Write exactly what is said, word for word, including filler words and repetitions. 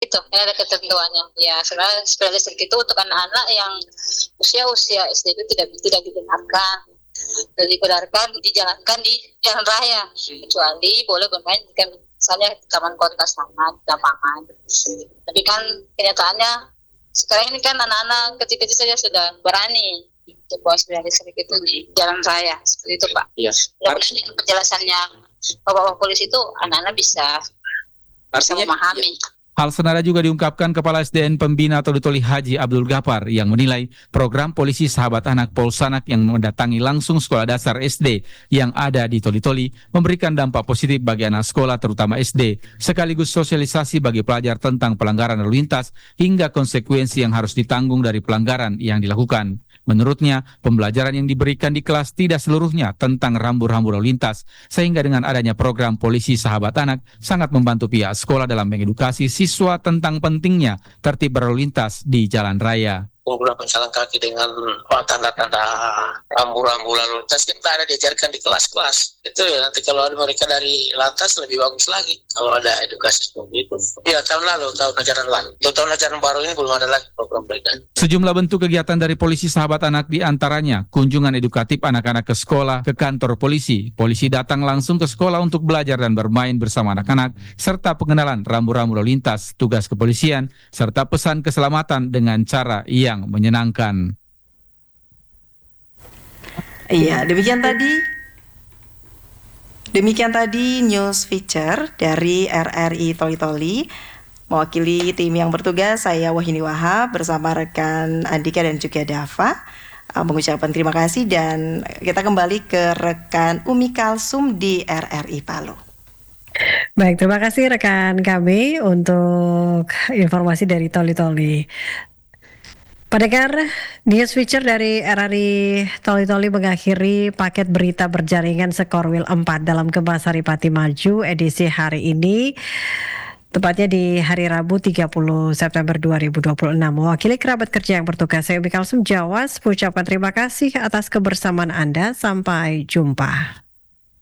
itu, yang ada ketentuannya. Ya, sebenarnya sepeda listrik itu untuk anak-anak yang usia-usia S D itu tidak tidak dibenarkan. Tidak dibenarkan dijalankan di jalan raya, kecuali boleh bermain jika misalnya di taman kota sama di lapangan. Tapi kan kenyataannya sekarang ini kan anak-anak kecil-kecil saja sudah berani untuk bawa sepeda listrik itu di jalan raya, seperti itu Pak. Iya. Ya, dengan penjelasannya Bapak-bapak polisi itu anak-anak bisa bisa Artinya memahami. Hal senada juga diungkapkan Kepala S D N Pembina Toli-Toli Haji Abdul Ghaffar yang menilai program polisi sahabat anak Polsanak yang mendatangi langsung sekolah dasar S D yang ada di Toli-Toli memberikan dampak positif bagi anak sekolah terutama S D, sekaligus sosialisasi bagi pelajar tentang pelanggaran lalu lintas hingga konsekuensi yang harus ditanggung dari pelanggaran yang dilakukan. Menurutnya, pembelajaran yang diberikan di kelas tidak seluruhnya tentang rambu-rambu lalu lintas, sehingga dengan adanya program polisi sahabat anak sangat membantu pihak sekolah dalam mengedukasi siswa tentang pentingnya tertib berlalu lintas di jalan raya. Program pejalan kaki dengan oh, tanda-tanda rambu-rambu lalu lintas kita ada diajarkan di kelas-kelas. Itu ya nanti kalau ada mereka dari lantas lebih bagus lagi kalau ada edukasi seperti itu. Ya tahun lalu, tahun ajaran lalu. Untuk tahun ajaran baru ini belum ada lagi program mereka. Sejumlah bentuk kegiatan dari polisi sahabat anak diantaranya kunjungan edukatif anak-anak ke sekolah, ke kantor polisi. Polisi datang langsung ke sekolah untuk belajar dan bermain bersama anak-anak, serta pengenalan rambu-rambu lalu lintas, tugas kepolisian, serta pesan keselamatan dengan cara yang menyenangkan. Iya, demikian tadi. Demikian tadi news feature dari R R I Toli-Toli. Mewakili tim yang bertugas, saya Wahini Wahab bersama rekan Andika dan juga Dava uh, mengucapkan terima kasih, dan kita kembali ke rekan Umi Kalsum di R R I Palu. Baik, terima kasih rekan kami untuk informasi dari Toli-Toli. Pendengar, news feature dari R R I Toli-Toli mengakhiri paket berita berjaringan Skorwil empat dalam Gempa Saripati Maju edisi hari ini, tepatnya di hari Rabu tiga puluh September dua ribu dua puluh enam. Mewakili kerabat kerja yang bertugas, saya Umi Kalsum Jawas mengucapkan terima kasih atas kebersamaan Anda. Sampai jumpa.